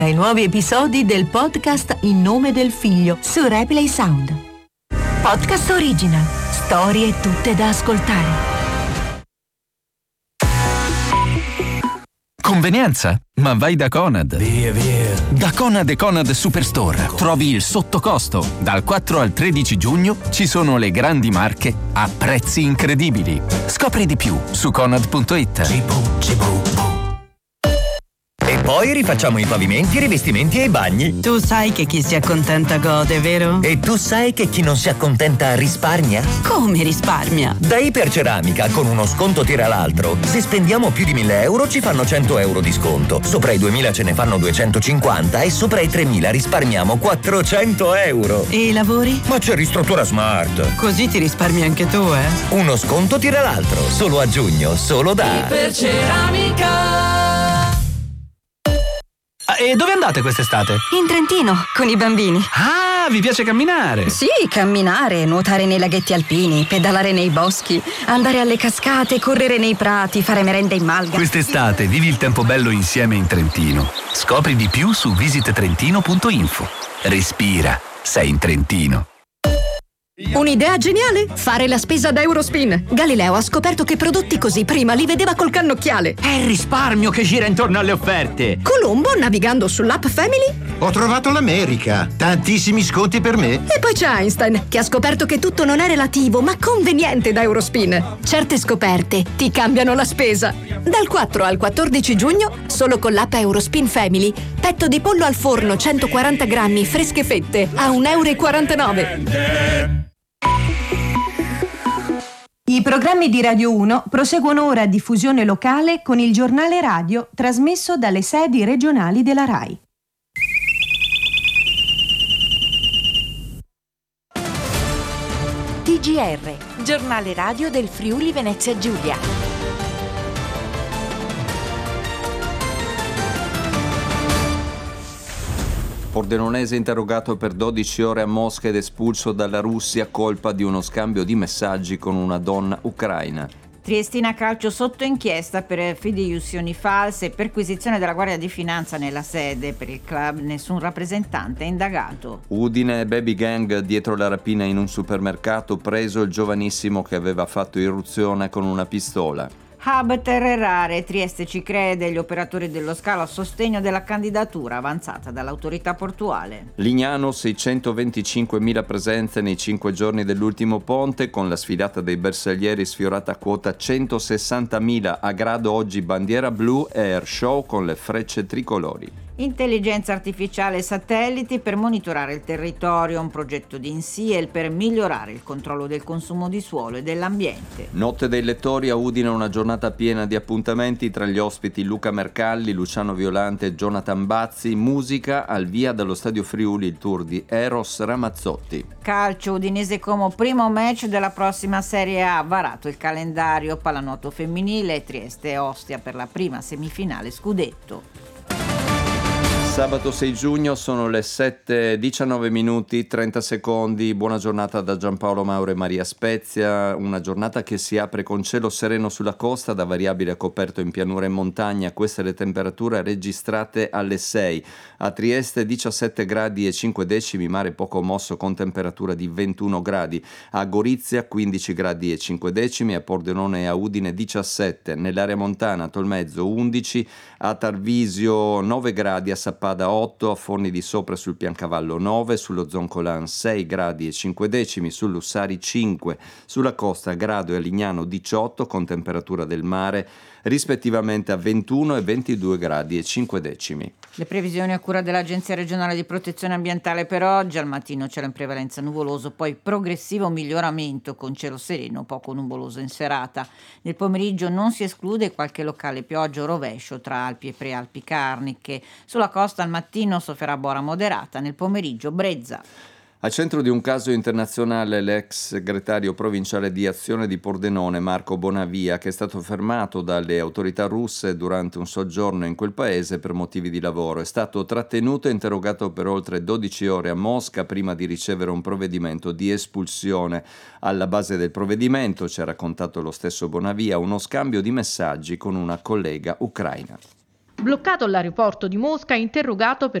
Ai nuovi episodi del podcast In nome del figlio su Replay Sound. Podcast original. Storie tutte da ascoltare. Convenienza? Ma vai da Conad. Via. Da Conad e Conad Superstore trovi il sottocosto. Dal 4 al 13 giugno ci sono le grandi marche a prezzi incredibili. Scopri di più su conad.it. Cibo. E poi rifacciamo i pavimenti, i rivestimenti e i bagni. Tu sai che chi si accontenta gode, vero? E tu sai che chi non si accontenta risparmia? Come risparmia? Da Iperceramica, con uno sconto tira l'altro. Se spendiamo più di 1.000 euro ci fanno 100 euro di sconto. Sopra i 2.000 ce ne fanno 250 e sopra i 3.000 risparmiamo 400 euro. E i lavori? Ma c'è Ristruttura Smart. Così ti risparmi anche tu, eh? Uno sconto tira l'altro. Solo a giugno, solo da Iperceramica. E dove andate quest'estate? In Trentino, con i bambini. Ah, vi piace camminare? Sì, camminare, nuotare nei laghetti alpini, pedalare nei boschi, andare alle cascate, correre nei prati, fare merenda in malga. Quest'estate vivi il tempo bello insieme in Trentino. Scopri di più su visittrentino.info. Respira, sei in Trentino. Un'idea geniale? Fare la spesa da Eurospin. Galileo ha scoperto che prodotti così prima li vedeva col cannocchiale. È il risparmio che gira intorno alle offerte. Colombo, navigando sull'app Family. Ho trovato l'America. Tantissimi sconti per me. E poi c'è Einstein, che ha scoperto che tutto non è relativo, ma conveniente da Eurospin. Certe scoperte ti cambiano la spesa. Dal 4 al 14 giugno, solo con l'app Eurospin Family. Petto di pollo al forno 140 grammi, fresche fette, a 1,49 €. I programmi di Radio 1 proseguono ora a diffusione locale con il giornale radio trasmesso dalle sedi regionali della RAI. TGR, giornale radio del Friuli Venezia Giulia. Pordenonese interrogato per 12 ore a Mosca ed espulso dalla Russia a colpa di uno scambio di messaggi con una donna ucraina. Triestina Calcio sotto inchiesta per fideiussioni false e perquisizione della Guardia di Finanza nella sede. Per il club nessun rappresentante è indagato. Udine, baby gang dietro la rapina in un supermercato, preso il giovanissimo che aveva fatto irruzione con una pistola. Hub terre rare, Trieste ci crede, gli operatori dello scalo a sostegno della candidatura avanzata dall'autorità portuale. Lignano 625.000 presenze nei 5 giorni dell'ultimo ponte, con la sfilata dei bersaglieri sfiorata a quota 160.000, a grado oggi bandiera blu e air show con le frecce tricolori. Intelligenza artificiale e satelliti per monitorare il territorio, un progetto di INSIEL per migliorare il controllo del consumo di suolo e dell'ambiente. Notte dei lettori a Udine, una giornata piena di appuntamenti, tra gli ospiti Luca Mercalli, Luciano Violante e Jonathan Bazzi. Musica, al via dallo Stadio Friuli il tour di Eros Ramazzotti. Calcio, Udinese Como, primo match della prossima Serie A, varato il calendario, pallanuoto femminile, Trieste e Ostia per la prima semifinale scudetto. Sabato 6 giugno sono le 7:19 minuti 30 secondi. Buona giornata da Giampaolo Mauro e Maria Spezia. Una giornata che si apre con cielo sereno sulla costa, da variabile a coperto in pianura e montagna. Queste le temperature registrate alle 6. A Trieste 17 gradi e 5 decimi, mare poco mosso con temperatura di 21 gradi. A Gorizia 15 gradi e 5 decimi, a Pordenone e a Udine 17. Nell'area montana a Tolmezzo 11, a Tarvisio 9 gradi, a Sappada 8, a Forni di Sopra sul Piancavallo 9, sullo Zoncolan 6 gradi e 5 decimi, sul Lussari 5, sulla costa Grado e a Lignano 18 con temperatura del mare rispettivamente a 21 e 22 gradi e 5 decimi. Le previsioni a cura dell'Agenzia regionale di protezione ambientale per oggi: al mattino cielo in prevalenza nuvoloso, poi progressivo miglioramento con cielo sereno, poco nuvoloso in serata. Nel pomeriggio non si esclude qualche locale pioggia o rovescio tra Alpi e Prealpi Carniche. Sulla costa al mattino sofferà bora moderata, nel pomeriggio brezza. Al centro di un caso internazionale l'ex segretario provinciale di Azione di Pordenone, Marco Bonavia, che è stato fermato dalle autorità russe durante un soggiorno in quel paese per motivi di lavoro. È stato trattenuto e interrogato per oltre 12 ore a Mosca prima di ricevere un provvedimento di espulsione. Alla base del provvedimento, ci ha raccontato lo stesso Bonavia, uno scambio di messaggi con una collega ucraina. Bloccato all'aeroporto di Mosca, interrogato per